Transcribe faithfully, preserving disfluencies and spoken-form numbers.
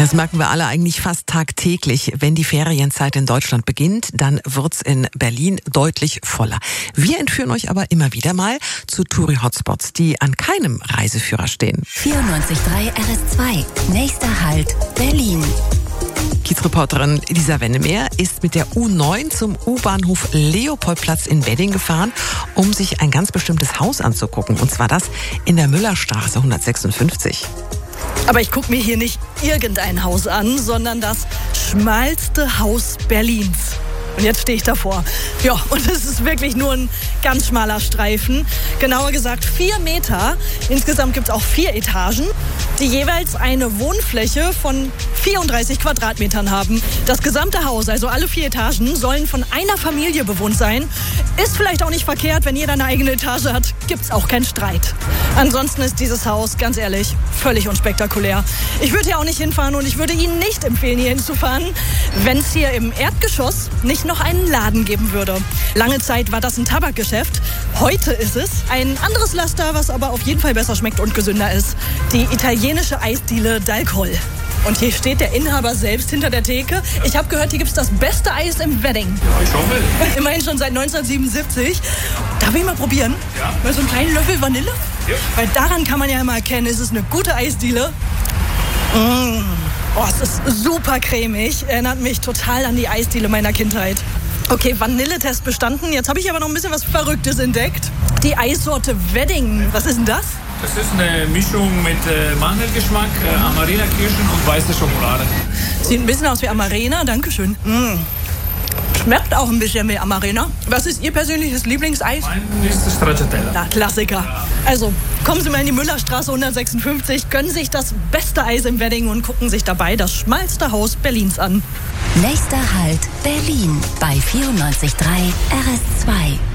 Das merken wir alle eigentlich fast tagtäglich. Wenn die Ferienzeit in Deutschland beginnt, dann wird's in Berlin deutlich voller. Wir entführen euch aber immer wieder mal zu Touri-Hotspots, die an keinem Reiseführer stehen. vierundneunzig Komma drei R S zwei. Nächster Halt Berlin. Kiezreporterin Lisa Wennemeer ist mit der U neun zum U-Bahnhof Leopoldplatz in Wedding gefahren, um sich ein ganz bestimmtes Haus anzugucken. Und zwar das in der Müllerstraße hundertsechsundfünfzig. Aber ich gucke mir hier nicht irgendein Haus an, sondern das schmalste Haus Berlins. Und jetzt stehe ich davor. Ja, und es ist wirklich nur ein ganz schmaler Streifen. Genauer gesagt vier Meter. Insgesamt gibt es auch vier Etagen, die jeweils eine Wohnfläche von vierunddreißig Quadratmetern haben. Das gesamte Haus, also alle vier Etagen, sollen von einer Familie bewohnt sein. Ist vielleicht auch nicht verkehrt, wenn jeder eine eigene Etage hat, gibt es auch keinen Streit. Ansonsten ist dieses Haus, ganz ehrlich, völlig unspektakulär. Ich würde hier auch nicht hinfahren und ich würde Ihnen nicht empfehlen, hier hinzufahren, wenn es hier im Erdgeschoss nicht noch einen Laden geben würde. Lange Zeit war das ein Tabakgeschäft. Heute ist es ein anderes Laster, was aber auf jeden Fall besser schmeckt und gesünder ist. Die italienische Eisdiele D'Alcol. Und hier steht der Inhaber selbst hinter der Theke. Ich habe gehört, hier gibt es das beste Eis im Wedding. Ja, ich hoffe. Immerhin schon seit neunzehnhundertsiebenundsiebzig. Darf ich mal probieren? Ja. Mal so einen kleinen Löffel Vanille? Ja. Weil daran kann man ja immer erkennen, ist es eine gute Eisdiele. Mmh. Oh, es ist super cremig. Erinnert mich total an die Eisdiele meiner Kindheit. Okay, Vanilletest bestanden. Jetzt habe ich aber noch ein bisschen was Verrücktes entdeckt. Die Eissorte Wedding. Was ist denn das? Das ist eine Mischung mit äh, Mandelgeschmack, äh, Amarena-Kirschen und weiße Schokolade. Sieht ein bisschen aus wie Amarena. Dankeschön. Mmh. Schmeckt auch ein bisschen wie Amarena. Was ist Ihr persönliches Lieblingseis? Mein ist das Stracciatella. Na, Klassiker. Also, kommen Sie mal in die Müllerstraße hundertsechsundfünfzig, gönnen sich das beste Eis im Wedding und gucken sich dabei das schmalste Haus Berlins an. Nächster Halt Berlin bei vierundneunzig Komma drei R S zwei.